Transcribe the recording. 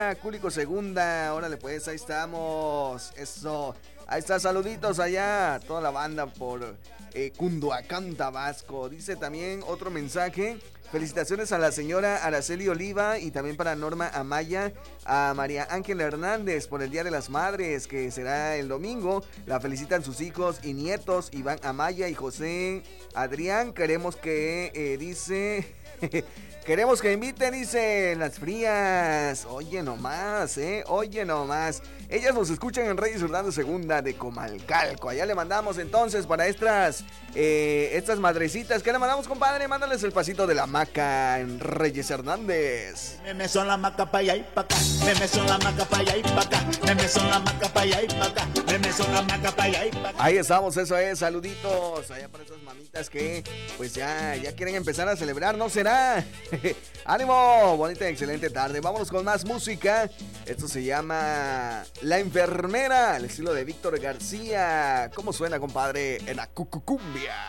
Cúlico Segunda, órale pues, ahí estamos, eso, ahí está, saluditos allá, toda la banda por Cunduacán, Tabasco. Dice también otro mensaje, felicitaciones a la señora Araceli Oliva y también para Norma Amaya, a María Ángela Hernández por el Día de las Madres, que será el domingo. La felicitan sus hijos y nietos, Iván Amaya y José Adrián. Queremos que, dice... Queremos que inviten, dice, las frías. Oye nomás, oye nomás. Ellas nos escuchan en Reyes Hernando Segunda de Comalcalco. Allá le mandamos entonces para estas madrecitas. ¿Qué le mandamos, compadre? Mándales el pasito de la maca en Reyes Hernández. Meme son la maca pa' allá y pa' acá. Meme son la maca pa' allá y pa' acá. Meme son la maca pa' allá y pa' acá. Meme son la maca pa' allá y pa' acá. Ahí estamos, eso es, saluditos. Allá para esas mamitas que pues ya quieren empezar a celebrar, ¿no será? ¡Ánimo! Bonita y excelente tarde. Vámonos con más música. Esto se llama La Enfermera, el estilo de Víctor García. ¿Cómo suena, compadre? En la cucucumbia.